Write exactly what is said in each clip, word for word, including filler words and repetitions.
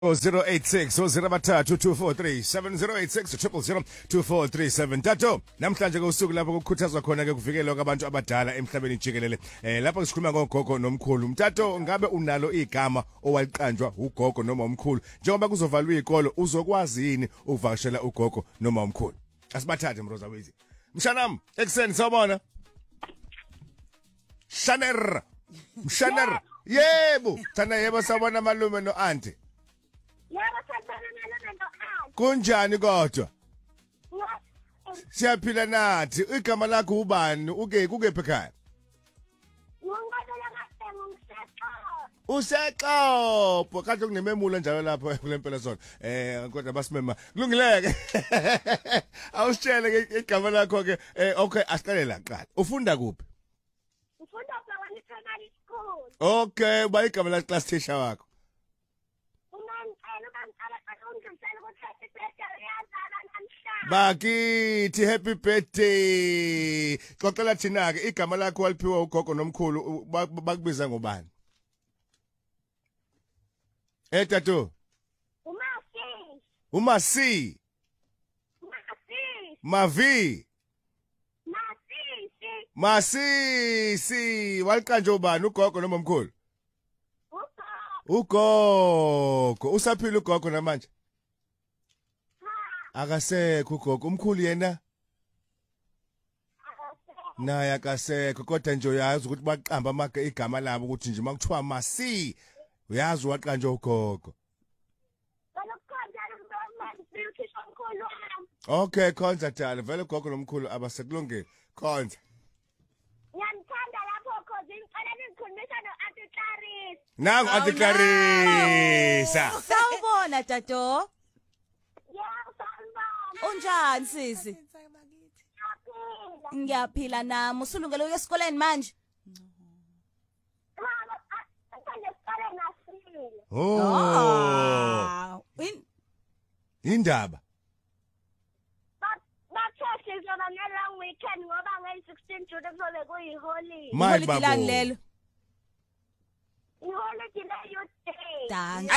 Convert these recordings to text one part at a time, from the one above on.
oh zero eight six oh zero bathathu two four three seven zero eight six triple zero two four three seven. Tato, namhlanje kusuku lapho kukhuthazwa khona ke kuvikelwa kwabantu abadala emhlabeni jikelele. Eh lapho sikhuluma ngogogo nomkhulu. Mtato, ngabe unalo igama owaliqanjwa ugogo noma umkhulu? Njengoba kuzovalwa izikolo, uzokwazi yini ukuvakashela ugogo noma umkhulu? Asibathathe Mroza Wizi. Mshanam, ekseni sawubona. Shaner. Mshaner. Yebo, thana yebo sawubona malume no auntie. Yebo sasana nalo nto ayi. Kunjani kodwa? Siyaphila nathi. Igama lakho ubani? Uke kukephi ekhaya? Ngingabela kahle ngumsexo. Usexopo kanti kunememula njalo lapho kulempela zona. Eh kodwa basimema. Kulungileke. Awusitshele ke igama lakho ke. Eh okay, asiqale la qala. Ufunda kuphi? Ngifunda kwa primary school. Okay, ba igama la class teacher wakho. Bakithi happy birthday. Xoxela thina ke igama lakho waliphiwa ugogo nomkhulu bakubiza ngobani? Eh tato. Umasi. Umasi. Umasi. Mavi. Masi. Masi si waliqanje ubani ugogo noma umkhulu? Ugo. Ugogo usaphila ugogo namanje? Akasekho ugogo umkhulu yena naye akasekho kodwa nje uyazi ukuthi baqamba amake igama labo ukuthi nje makuthiwa Masi uyazi waqanje ugogo. Okay khonza thala vele ugogo nomkhulu abasekulungile khonza. Ngiyamthanda lapho khozi ngicela nikhulumisana no Auntie Clarissa. Nangu Auntie Clarissa. Sawubona tato. Yebo sanibona. Unjani sisi? Ngiyaphi? Ngiyaphila nami. Usulungele uye esikoleni manje? Mama, ngicela siqale ngasile. Oh. In Indaba. Bathe sizoba ne-long weekend ngoba ngeyi-sixteen June kuzobe kuyi-holiday. My Holiday lani lelo? I-holiday le-youth day. Danke.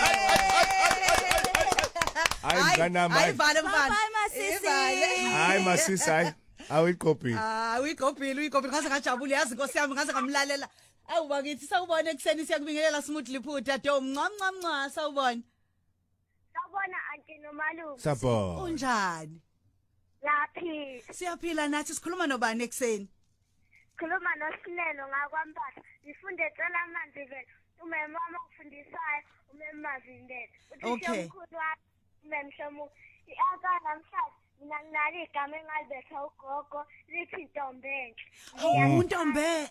Hayi ngana Hayi manje. vale mfana. Bye masisi. Hayi masisi hayi. Awuyikophi. Ah, uyigobhile, uyigobhile ngaze ngajabula yazi Nkosi yami ngaze ngamlalela. Awu bakithi sawubona ekseni siyakubingelela smoothly phutha do mncwa mncwa mncwa sawubona. Sawubona auntie nomalume. Sabo. Unjani? Laphi? Siyaphila nathi sikhuluma nobani ekseni? Khuluma noSinelo ngakwaMpahla. Ngifunde ecela amanzi vele. Umema wami ufundisayo, umema Mavindela. Okay. Umkhulu wami, umemshomu. I-aka namhlanje mina nginalo igama engalibetha ugogo lithi Ntombenhle. Untombe.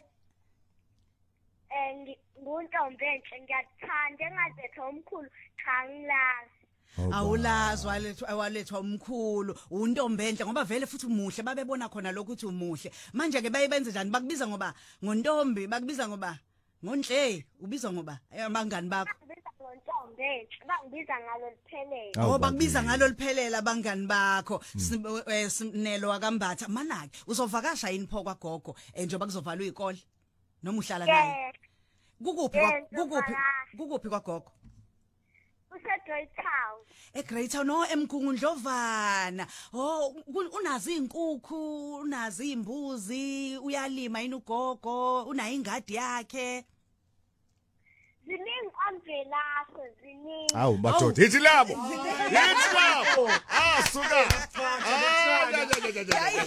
Eh nguntombenhle ngiyathanda engalibetha umkhulu cha ngilazi. Awulazi walethwa walethwa umkhulu untombenhle ngoba vele futhi umuhle babebona khona lokho ukuthi umuhle manje ke bayibenze njani bakubiza ngoba ngontombi bakubiza ngoba ngonhle ubizwa ngoba abangani bakho Ngibiza ngontombenhle bangibiza ngalo liphelele. Awu, oh bakubiza bakithi. ngalo liphelela abangani bakho Sinelo wakambatha manake uzovakasha yini pho kwagogo njengoba kuzovalwa izikole noma uhlala naye kukuphi kwa- Yes, kukuphi ngizovakasha. kukuphi kwagogo Use-Great Town. eGreater no emkhungundlovana oh ku- unazi izinkukhu unazi imbuzi uyalima yini ugogo unayo ingadi yakhe Ziningi amvelapho, ziningi. Awu madoda hithi labo. Hithi labo. Ah suka. Ah ja ja ja ja.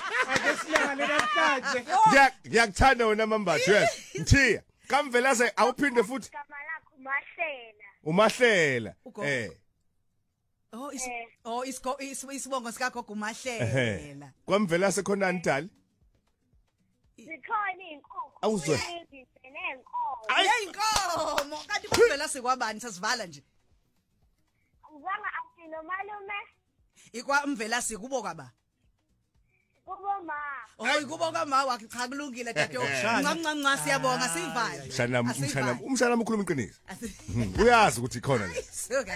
Ngiya ngiyakuthanda wena mambathi yes. Mthiya. Kamvela se awuphinde futhi Igama lakho Mahlela. umahlela. Ugogo. Eh. oh is Eh. oh isko isibongo sikagogo Ehe. umahlela Kwamvela sekhona ndali. Zikhona iy'nkukhu. Awuzwe. Ziningi, ziney'nkomo. ayinkomo kanti kuvela sikwabani sasivala nje Ngizange auntie nomalume ikwa mvela sikubo kwaba kuboma. oh ikubo kwama wakhe cha kulungile dadho ncanca nca siyabonga sivale Mshana mshana Asivale. umshana ukhuluma iqiniso. Asi- Uyazi ukuthi ikhona le. Suka.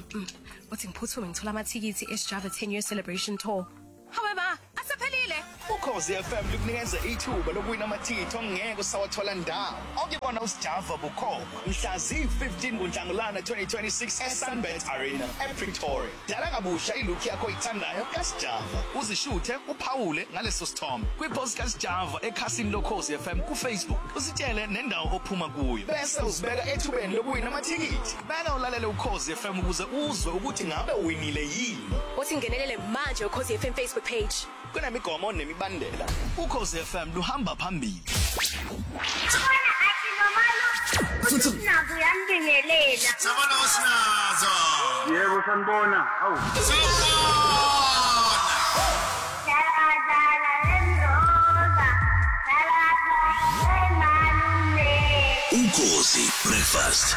Uthi ngiphuthume ngithola amathikithi eSjava ten year celebration tour. However, asephelile. Ukhozi F M lukunikeza ithuba lokuwina amathikithi ongeke usawathola ndawo. Okubona usijava bukhoma mhla zi-fifteen kuNhlangulana twenty twenty-six eSunbet Arena ePretoria. Dala kabusha ilook yakho oyithandayo kaSijava. Uzishuthe uphawule ngaleso sithombe kwi-post kaSijava ekhasini loKhozi F M kuFacebook. Usitshele nendawo ophuma kuyo. Bese usibeka ethubeni lokuwina amathikithi. Beka ulalele uKhozi F M ukuze uzwe ukuthi ngabe uwinile yini. Uthi ngenelele manje uKhozi F M Facebook page. Kunemigomo nemibandela. Ukhozi F M luhamba phambili. Khona athi nomalo naku yambingelela. Sabona usinazo. Yebo sanibona. Awu. Dala dala lendoda. Dala dala malume. Ukhozi Breakfast.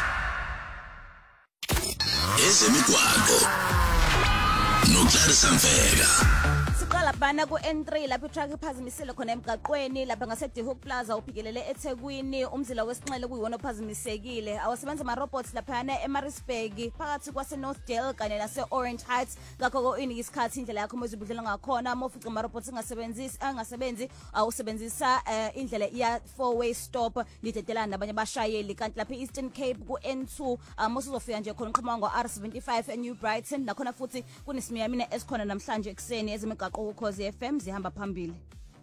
Ezemigwaqo. Noklarisa Mfeka. Siqala bana ku N three lapho truck iphazamisile khona emgaqweni lapha ngase Hook Plaza uphikelele eThekwini umzila wesinxele kuyiwona ophazamisekile awasebenza ama robots lapha na eMaritzburg phakathi kwase Northdale kanye nase Orange Heights ngakho ko ini isikhathi indlela yakho mozibudlela ngakhona mofica ama robots engasebenzisi angasebenzi awusebenzisa indlela iya four way stop lidedelana nabanye abashayeli kanti lapha eEastern Cape ku N two mosuzofika nje khona uqhamuka ngo R seventy-five eNew Brighton nakhona futhi kunesimiyamina esikhona namhlanje ekseni ezemigaqo Ukhozi F M zihamba phambili.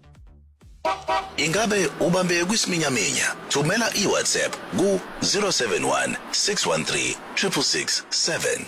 Ingabe ubambe kwisiminyaminya thumela iWhatsApp ku zero seven one six one three six six seven.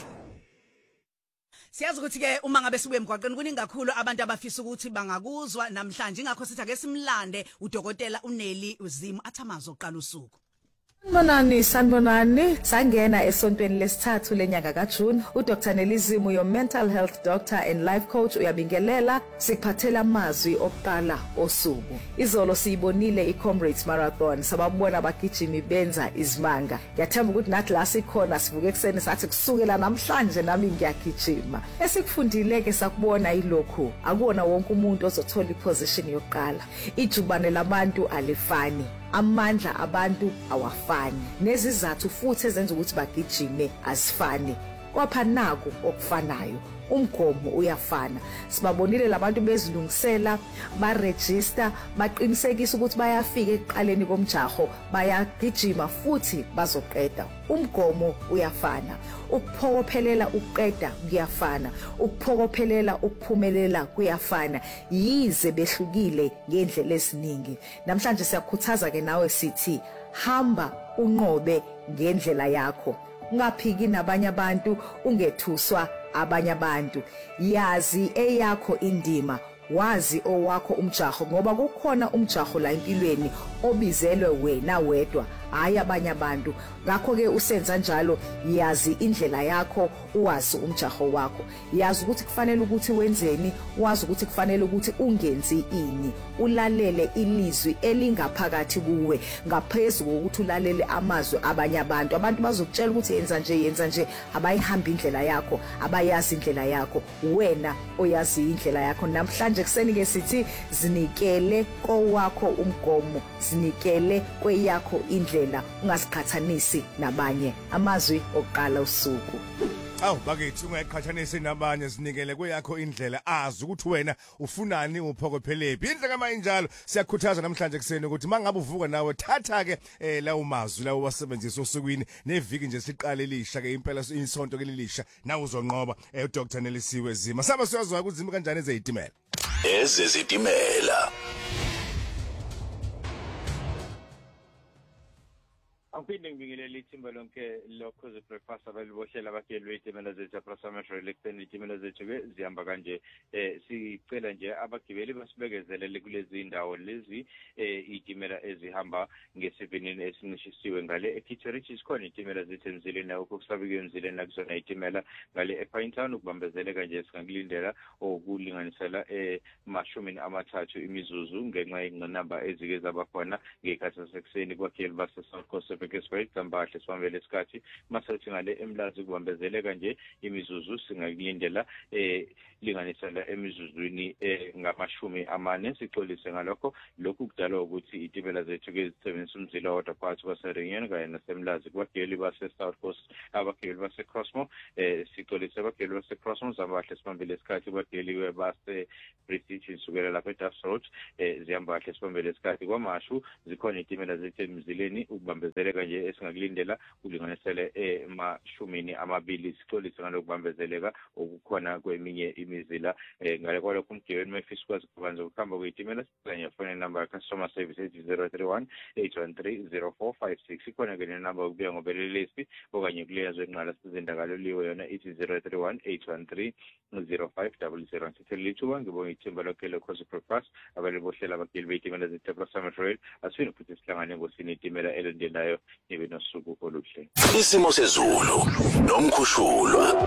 Siyazi ukuthi ke uma ngabe sibuye emgwaqeni kuningi kakhulu abantu abafisa ukuthi bangakuzwa namhlanje ingakho sithi ake simlande udokotela uNeli Uzimu athamazo oqala usuku. Sanibonani sanibonani sangena esontweni lesithathu lenyanga kaJune uDr Nelizimu your mental health doctor and life coach uyabingelela sikuphathela amazwi okuqala osuku izolo siyibonile iComrades Marathon sababona abagijimi benza izimanga yathemba ukuthi nathi la sikhona sivuke ekseni sathi kusukela namhlanje nami ngiyagijima esikufundile ke sakubona ilokho akuona wonke umuntu ozothola iposition yokuqala ijubane labantu alifani amandla abantu awafani nezizathu futhi ezenza ukuthi bagijime azifani kwapha naku okufanayo umgomo uyafana sibabonile labantu bezilungisela ba register baqinisekisa ukuthi bayafika eqaleni komjaho bayagijima futhi bazoqeda umgomo uyafana ukuphokophelela ukuqeda kuyafana ukuphokophelela ukuphumelela kuyafana yize behlukile ngendlela eziningi namhlanje siyakhuthaza ke nawe sithi hamba unqobe ngendlela yakho ungaphiki nabanye abantu ungethuswa abanye abantu yazi eyakho indima wazi owakho umjaho ngoba kukhona umjaho la empilweni obizelwe wena wedwa hayi abanye abantu ngakho ke usenza njalo yazi indlela yakho uwazi umjaho wakho yazi ukuthi kufanele ukuthi wenzeni wazi ukuthi kufanele ukuthi ungenzi ini ulalele ilizwi elingaphakathi kuwe ngaphezulu kokuthi ulalele amazwi abanye abantu abantu bazokutshela ukuthi yenza nje yenza nje abayihamba indlela yakho abayazi indlela yakho wena oyazi indlela yakho namhlanje kuseni ke sithi zinikele kowakho umgomo zinikele kweyakho indlela ungasiqhathanisi nabanye amazwi oqala usuku Aw bakithi ungayiqhathanisi nabanye sinikele kweyakho indlela azi ukuthi wena ufunani uphokophelepi indlela mayinjalo siyakhuthaza namhlanje kuseni ukuthi mangabe uvuka nawe thatha ke lawo mazwi lawo wasebenzisa osukwini neviki nje siqale lisha ke impela isonto ke lilisha nawe uzonqoba uDr Nelisiwe Zima saba siyazwa ukuthi zima kanjani ezeyitimela ezezitimela Angipinde ngibingelele ithimba lonke lokhoze breakfast abaliboshela abageli bezitimela zethu aproximate electronic izitimela zethu ke zihamba kanje eh sicela nje abagibeli basibekezelele kulezi indawo lezi eh izitimela ezihamba ngesivinini esinishisiwe ngale eKitcherich isikhona izitimela zethu emzileni nawo kusabike emzileni nakusona izitimela ngale ePinetown ukubambezeleka nje singakulindela okulinganisela eh mashumi amathathu imizuzu ngenxa yenqinamba ezike zabakhona ngekhathi sasekuseni kwakheli base South Coast Pietersburg Kambahle sibambele isikhathi masathi ngale emlazi kubambezeleka nje imizuzu singakulindela eh linganisela emizuzwini eh ngamashumi amane sixolise ngalokho lokhu kudala ukuthi itimela zethu ke zisebenzisa umzila wodwa phakathi kwaseReunion kanye nasemlazi kubageli base South Coast abageli base Crossmo eh sixolise abageli base Crossmo zabahle sibambele isikhathi kubageli base British sukela lapha eDuffs Road eh ziyambahle sibambele isikhathi kwamashu zikhona itimela zethu emzileni ukubambezeleka nje esingakulindela ulinganisele emashumini amabili sixolise ngalokubambezeleka okukhona kweminye imizila eh ngale kwalokho umgibeli mefisa kwazi kubanza ukuhamba kweyitimela kanye phone number customer service zero three one eight one three zero four five six ikhona ke number ukubuya ngobelelesi okanye kuleyazwe enqala sizindakalo liwe yona ithi zero three one eight one three zero five zero zero sithele lithuba ngibonga ithemba lokho lekhosi breakfast abale bohlela abageli beyitimela zeThekwini Summit Rail asifuna futhi sihlangane ngosini itimela elendelayo nibe nosuku oluhle Isimo sezulu nomkhushulwa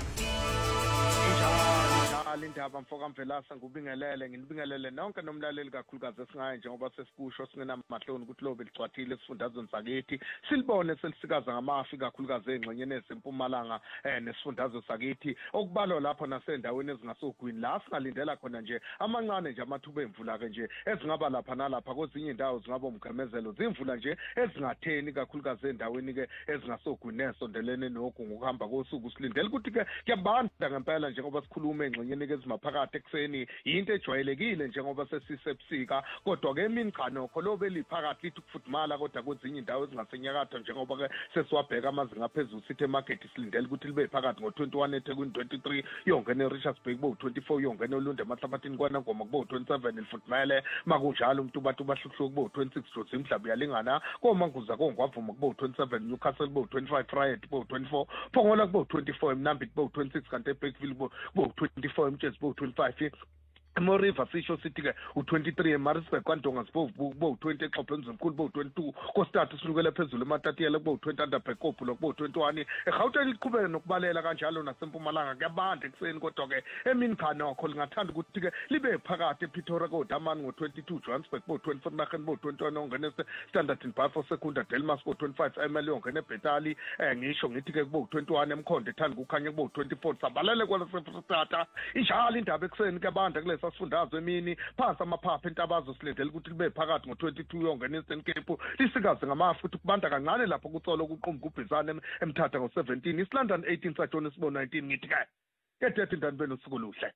indaba mfoka Mvelasa ngubingelele nginibingelele nonke nomlaleli kakhulukazi esingaye njengoba sesikusho singenamahloni ukuthi lobe licwathile esifundazweni sakithi silibone selisikaza ngamafi kakhulukazi engxenyeni esempumalanga eh nesifundazwe sakithi okubalwa lapho nasendaweni ezingasogwini la singalindela khona nje amancane nje amathuba emvula ke nje ezingaba lapha nalapha kwezinye indawo zingaba umgemezelo zimvula nje ezingatheni kakhulukazi endaweni ke ezingasogwini nesondelene nogu ngokuhamba kosuku silindele ukuthi ke kuyabanda ngempela njengoba sikhuluma engxenyeni ezimaphakathi ekseni into ejwayelekile njengoba sesisebusika kodwa ke emini cha nokho lobe liphakathi lithi ukufudumala kodwa kwezinye indawo ezingasenyakatho njengoba ke sesiwabheka amazinga phezulu sithi emarket silindele ukuthi libe phakathi ngo twenty-one eThekwini twenty-three yongena eRichardsburg bo twenty-four yongena eLunde eMahlabathini kwanangoma kubo twenty-seven ilifudumele makunjalo umuntu bathu bahluhluku bo twenty-six Jozi Mhlaba yalingana komanguza kongwavuma kubo twenty-seven Newcastle bo twenty-five Riot bo twenty-four Pongola kubo twenty-four eMnambithi bo twenty-six kanti eBergville bo twenty-four Mtshezi bo twenty-five Moriva sisho sithi ke u twenty-three eMaritzburg kwaNdonga sibovu bo twenty eXhopheni Zimkhulu bo twenty-two koStatu sinukela phezulu eMatatiyela bo twenty Underberg kophulo bo twenty-one eGauteng liqhubeka nokubalela kanjalo nasempumalanga kuyabanda ekseni kodwa ke emini cha nokho lingathanda ukuthi ke libe phakathi ePretoria koDamani ngo twenty-two Johannesburg bo twenty-four Nagen bo twenty-one ongena eStandard and Bar for Secunda Delmas bo twenty-five Emily ongena eBetali eh ngisho ngithi ke bo twenty-one eMkhonde ethanda ukukhanya bo twenty-four sabalale kwalaseFristata injalo indaba ekseni kuyabanda kule sifundazwe emini phansi amaphapha entabazo silindele ukuthi libe phakathi ngo twenty-two yongena eStern Cape lisikaze ngamafu futhi kubanda kancane lapho kutsolo kuqumbu kubhizana emthatha ngo seventeen East London eighteen saJohannesburg nineteen ngithi ke kedethi ndani benosuku luhle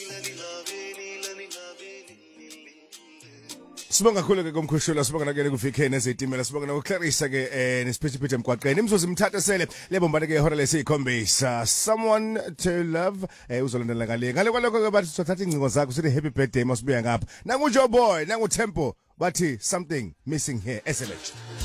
Sibonga kakhulu ke komkhushula sibonga nakele kuvikene ezitimela sibonga nokuclarissa ke eh nesiphithiphithi emgwaqeni imzuzu imthathesele lebombane ke ihora lesikhombisa someone to love eh uzolandela ngale ngale kwaloko ke bathi sothatha ingcingo zakho sithi happy birthday masibuya ngapha nangu Joe Boy nangu Tempo bathi something missing here S L H